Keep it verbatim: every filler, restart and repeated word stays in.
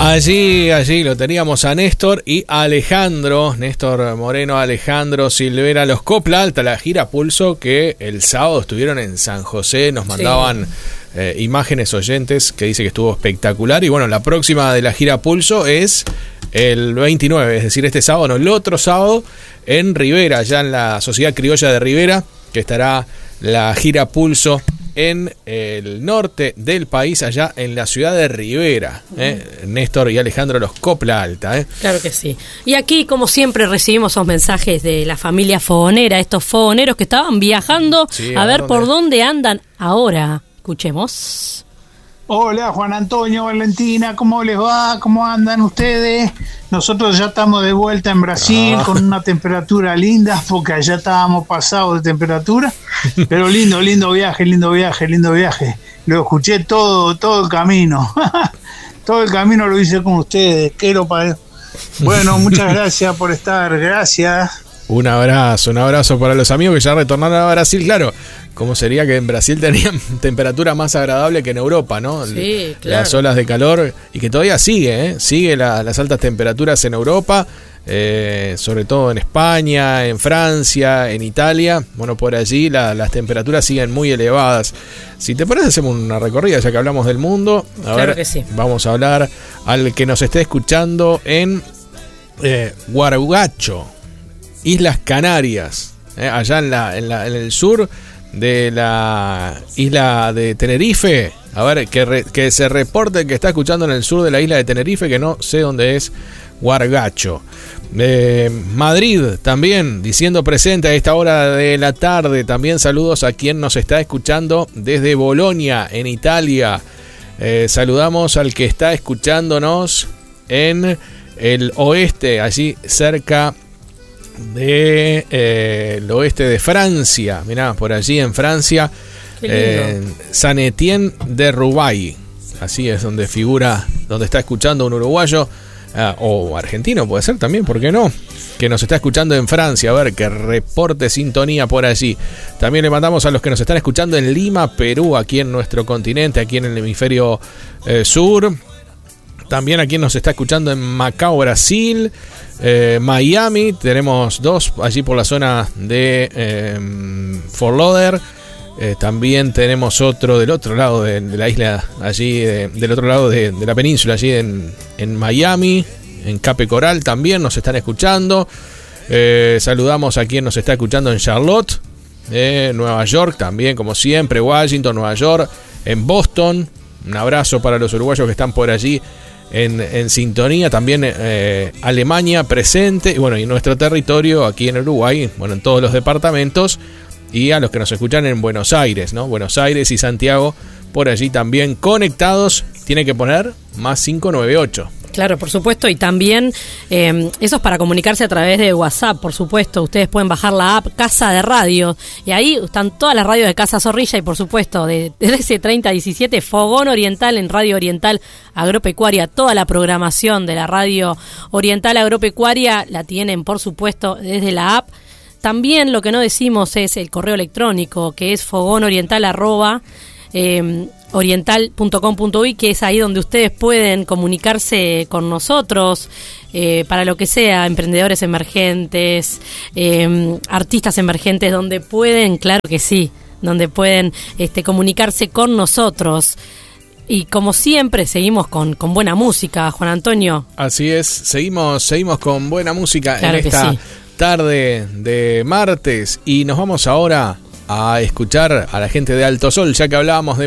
Allí, allí lo teníamos a Néstor y a Alejandro, Néstor Moreno, Alejandro Silvera, los Copla Alta, la gira Pulso que el sábado estuvieron en San José, nos mandaban sí. eh, imágenes oyentes que dice que estuvo espectacular. Y bueno, la próxima de la gira Pulso es el veintinueve, es decir, este sábado, no, el otro sábado en Rivera, allá en la Sociedad Criolla de Rivera, que estará la gira Pulso en el norte del país, allá en la ciudad de Rivera. ¿eh? Néstor y Alejandro, los Copla Alta. ¿eh? Claro que sí. Y aquí, como siempre, recibimos esos mensajes de la familia fogonera, estos fogoneros que estaban viajando sí, a, a ver dónde? por dónde andan ahora. Escuchemos. Hola, Juan Antonio, Valentina, ¿cómo les va? ¿Cómo andan ustedes? Nosotros ya estamos de vuelta en Brasil ah. con una temperatura linda, porque allá estábamos pasados de temperatura, pero lindo, lindo viaje, lindo viaje, lindo viaje. Lo escuché todo, todo el camino. Todo el camino lo hice con ustedes. Quiero para... Bueno, muchas gracias por estar, gracias. Un abrazo, un abrazo para los amigos que ya retornaron a Brasil, claro. ¿Cómo sería que en Brasil tenían temperatura más agradable que en Europa, no? Sí, claro. Las olas de calor, y que todavía sigue, ¿eh? Sigue la, las altas temperaturas en Europa, eh, sobre todo en España, en Francia, en Italia. Bueno, por allí la, las temperaturas siguen muy elevadas. Si te parece, hacemos una recorrida, ya que hablamos del mundo. A claro ver, que sí. Vamos a hablar al que nos esté escuchando en eh, Guargacho, Islas Canarias, eh, allá en, la, en, la, en el sur de la isla de Tenerife. A ver, que, re, que se reporte que está escuchando en el sur de la isla de Tenerife, que no sé dónde es Guargacho. Eh, Madrid también, diciendo presente a esta hora de la tarde. También saludos a quien nos está escuchando desde Bolonia, en Italia. Eh, saludamos al que está escuchándonos en el oeste, allí cerca de eh, el oeste de Francia. Mirá, por allí en Francia, eh, San Etienne de Roubaix, así es donde figura, donde está escuchando un uruguayo, eh, o argentino puede ser también, ¿por qué no? Que nos está escuchando en Francia, a ver, que reporte sintonía por allí. También le mandamos a los que nos están escuchando en Lima, Perú, aquí en nuestro continente, aquí en el hemisferio eh, sur. También a quien nos está escuchando en Macao, Brasil, eh, Miami, tenemos dos allí por la zona de eh, Fort Lauderdale. Eh, también tenemos otro del otro lado de, de la isla, allí de, del otro lado de, de la península, allí en, en Miami, en Cape Coral también nos están escuchando. Eh, saludamos a quien nos está escuchando en Charlotte, eh, Nueva York también, como siempre, Washington, Nueva York, en Boston. Un abrazo para los uruguayos que están por allí En, en sintonía, también eh, Alemania presente, y bueno, y nuestro territorio aquí en Uruguay, bueno, en todos los departamentos, y a los que nos escuchan en Buenos Aires, ¿no? Buenos Aires y Santiago, por allí también conectados. Tiene que poner más cinco nueve ocho. Claro, por supuesto, y también eh, eso es para comunicarse a través de WhatsApp, por supuesto. Ustedes pueden bajar la app Casa de Radio, y ahí están todas las radios de Casa Zorrilla, y por supuesto, de, de ese treinta diecisiete, Fogón Oriental en Radio Oriental Agropecuaria. Toda la programación de la Radio Oriental Agropecuaria la tienen, por supuesto, desde la app. También lo que no decimos es el correo electrónico, que es fogonoriental arroba eh, oriental punto com punto uy, que es ahí donde ustedes pueden comunicarse con nosotros eh, para lo que sea, emprendedores emergentes, eh, artistas emergentes, donde pueden, claro que sí, donde pueden este, comunicarse con nosotros. Y como siempre, seguimos con, con buena música, Juan Antonio. Así es, seguimos, seguimos con buena música claro en esta sí. tarde de martes, y nos vamos ahora a escuchar a la gente de Alto Sol, ya que hablábamos de